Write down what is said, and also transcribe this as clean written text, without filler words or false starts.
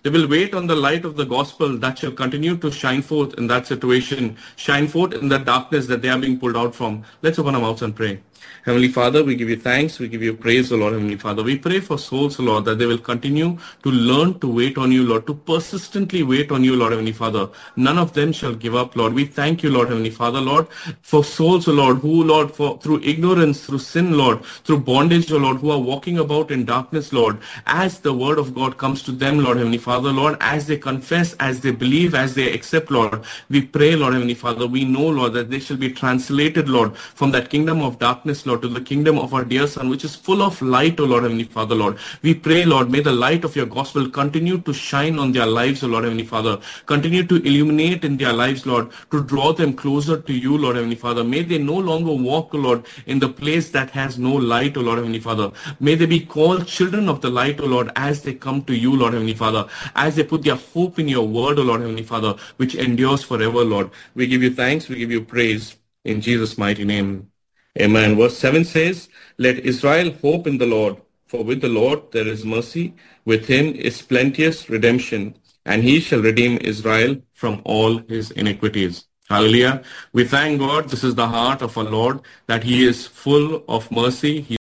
They will wait on the light of the gospel that shall continue to shine forth in that situation, shine forth in the darkness that they are being pulled out from. Let's open our mouths and pray. Heavenly Father, we give you thanks, we give you praise, O Lord, Heavenly Father. We pray for souls, O Lord, that they will continue to learn to wait on you, Lord, to persistently wait on you, Lord, Heavenly Father. None of them shall give up, Lord. We thank you, Lord, Heavenly Father, Lord, for souls, O Lord, who, Lord, for through ignorance, through sin, Lord, through bondage, O Lord, who are walking about in darkness, Lord, as the word of God comes to them, Lord, Heavenly Father, Lord, as they confess, as they believe, as they accept, Lord, we pray, Lord, Heavenly Father, we know, Lord, that they shall be translated, Lord, from that kingdom of darkness, Lord, to the kingdom of our dear Son, which is full of light, O Lord, Heavenly Father, Lord. We pray, Lord, may the light of your gospel continue to shine on their lives, O Lord, Heavenly Father. Continue to illuminate in their lives, Lord, to draw them closer to you, Lord, Heavenly Father. May they no longer walk, O Lord, in the place that has no light, O Lord, Heavenly Father. May they be called children of the light, O Lord, as they come to you, Lord, Heavenly Father, as they put their hope in your word, O Lord, Heavenly Father, which endures forever, Lord. We give you thanks, we give you praise in Jesus' mighty name. Amen. Verse 7 says, let Israel hope in the Lord, for with the Lord there is mercy, with him is plenteous redemption, and he shall redeem Israel from all his iniquities. Hallelujah. We thank God. This is the heart of our Lord, that he is full of mercy. He